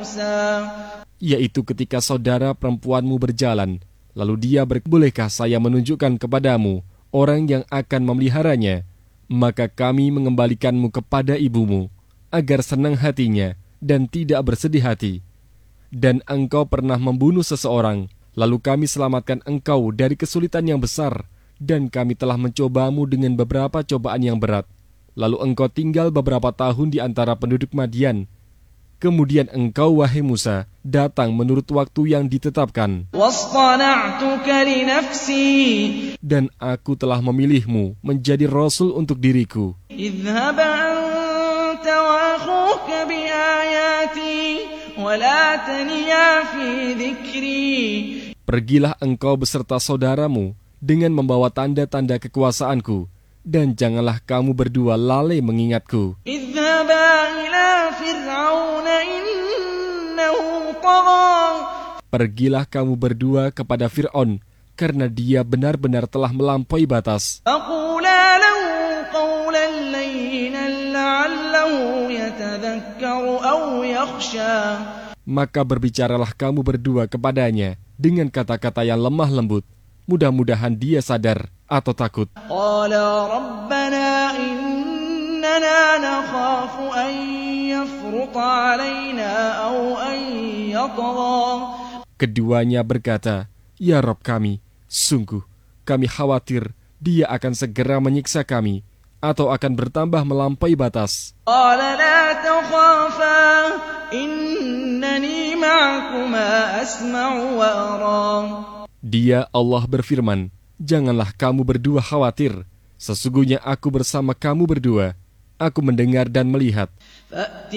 yaitu ketika saudara perempuanmu berjalan, lalu dia bolehkah saya menunjukkan kepadamu orang yang akan memeliharanya? Maka kami mengembalikanmu kepada ibumu, agar senang hatinya dan tidak bersedih hati. Dan engkau pernah membunuh seseorang, lalu kami selamatkan engkau dari kesulitan yang besar, dan kami telah mencobamu dengan beberapa cobaan yang berat. Lalu engkau tinggal beberapa tahun di antara penduduk Madian. Kemudian engkau, wahai Musa, datang menurut waktu yang ditetapkan. Dan aku telah memilihmu menjadi rasul untuk diriku. Pergilah engkau beserta saudaramu dengan membawa tanda-tanda kekuasaanku, dan janganlah kamu berdua lalai mengingatku. Pergilah kamu berdua kepada Fir'aun, karena dia benar-benar telah melampaui batas. Maka berbicaralah kamu berdua kepadanya dengan kata-kata yang lemah lembut. Mudah-mudahan dia sadar atau takut. Keduanya berkata, "Ya Rabb kami, sungguh kami khawatir dia akan segera menyiksa kami atau akan bertambah melampaui batas." Dia, Allah berfirman, "Janganlah kamu berdua khawatir. Sesungguhnya aku bersama kamu berdua. Aku mendengar dan melihat."